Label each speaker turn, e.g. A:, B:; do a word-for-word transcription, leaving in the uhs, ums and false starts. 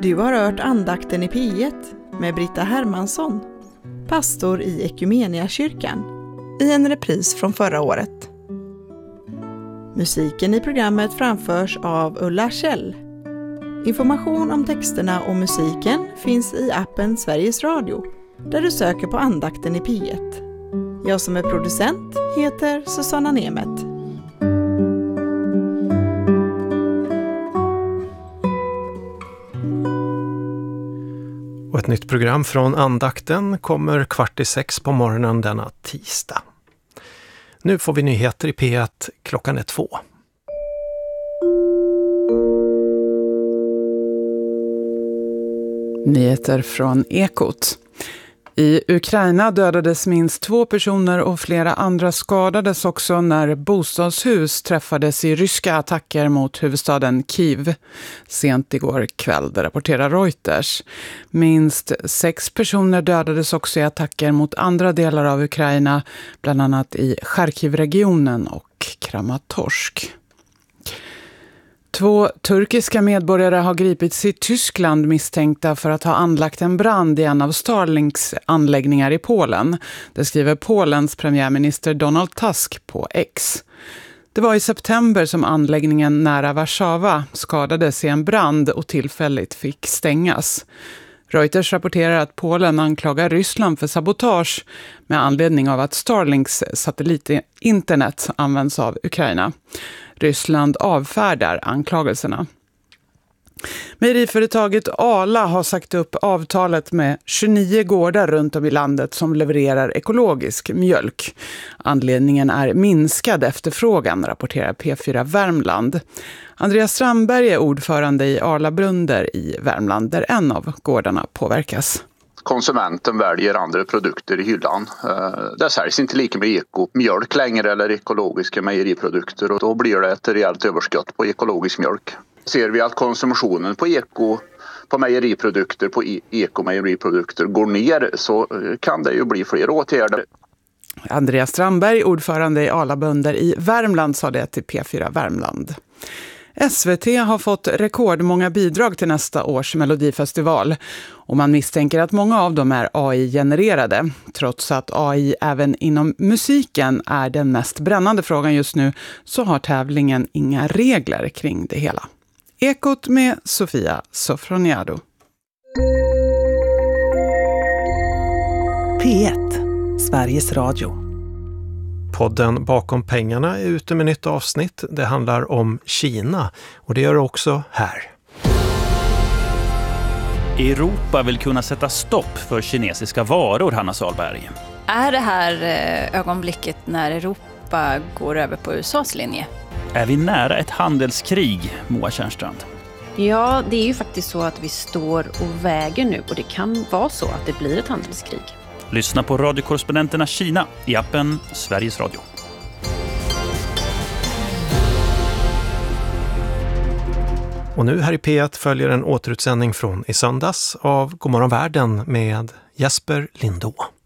A: Du har hört andakten i P ett med Britta Hermansson, pastor i Ekumeniakyrkan, i en repris från förra året. Musiken i programmet framförs av Ulla Kjell. Information om texterna och musiken finns i appen Sveriges Radio, där du söker på andakten i P ett. Jag som är producent heter Susanna Nemet.
B: Och ett nytt program från andakten kommer kvart i sex på morgonen denna tisdag. Nu får vi nyheter i P ett, klockan är två.
C: Nyheter från Ekot. I Ukraina dödades minst två personer och flera andra skadades också när bostadshus träffades i ryska attacker mot huvudstaden Kiev. Sent igår kväll, det rapporterar Reuters. Minst sex personer dödades också i attacker mot andra delar av Ukraina, bland annat i Charkiv-regionen och Kramatorsk. Två turkiska medborgare har gripits i Tyskland misstänkta för att ha anlagt en brand i en av Starlinks anläggningar i Polen. Det skriver Polens premiärminister Donald Tusk på X. Det var i september som anläggningen nära Warszawa skadades i en brand och tillfälligt fick stängas. Reuters rapporterar att Polen anklagar Ryssland för sabotage med anledning av att Starlinks satellitinternet används av Ukraina. Ryssland avfärdar anklagelserna. Mejeriföretaget Arla har sagt upp avtalet med tjugonio gårdar runt om i landet som levererar ekologisk mjölk. Anledningen är minskad efterfrågan, rapporterar P fyra Värmland. Andreas Strandberg är ordförande i Arla Brunder i Värmland, där en av gårdarna påverkas.
D: Konsumenten väljer andra produkter i hyllan. Det säljs inte lika med ekomjölk längre eller ekologiska mejeriprodukter, och då blir det ett rejält överskott på ekologisk mjölk. Ser vi att konsumtionen på eko på mejeriprodukter, på ekomejeriprodukter går ner, så kan det ju bli fler åtgärder.
C: Andreas Strandberg, ordförande i Arla Bönder i Värmland, sa det till P fyra Värmland. S V T har fått rekordmånga bidrag till nästa års Melodifestival och man misstänker att många av dem är A I-genererade. Trots att A I även inom musiken är den mest brännande frågan just nu, så har tävlingen inga regler kring det hela. Ekot med Sofia Sofroniado.
A: P ett, Sveriges Radio.
B: Podden Bakom pengarna är ute med nytt avsnitt. Det handlar om Kina, och det gör det också här.
E: Europa vill kunna sätta stopp för kinesiska varor, Hanna Salberg.
F: Är det här ögonblicket när Europa går över på U S A:s linje?
E: Är vi nära ett handelskrig, Moa Tjärnstrand?
G: Ja, det är ju faktiskt så att vi står och väger nu, och det kan vara så att det blir ett handelskrig.
E: Lyssna på radiokorrespondenterna Kina i appen Sveriges Radio.
B: Och nu här i P ett följer en återutsändning från i söndags av Godmorgon Världen med Jesper Lindå.